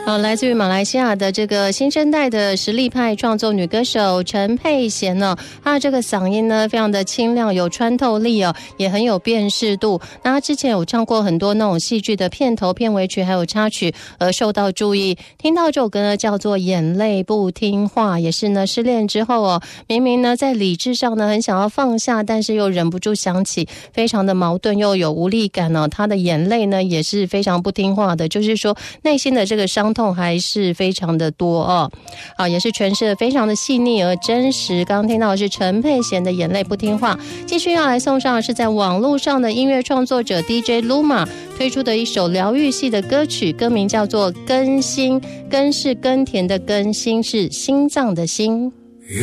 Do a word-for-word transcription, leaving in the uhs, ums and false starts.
好，来自于马来西亚的这个新生代的实力派创作女歌手陈佩娴呢，她的这个嗓音呢非常的清亮，有穿透力哦，也很有辨识度。那她之前有唱过很多那种戏剧的片头、片尾曲还有插曲，而受到注意。听到这首歌呢叫做《眼泪不听话》，也是呢失恋之后哦，明明呢在理智上呢很想要放下，但是又忍不住想起，非常的矛盾又有无力感哦。她的眼泪呢也是非常不听话的，就是说内心的这个伤痛还是非常的多哦，啊，也是诠释的非常的细腻而真实。刚刚听到的是陈佩娴的《眼泪不听话》，继续要来送上的是在网络上的音乐创作者 D J Luma 推出的一首疗愈系的歌曲，歌名叫做《根心》，根是耕田的根，心是心脏的心。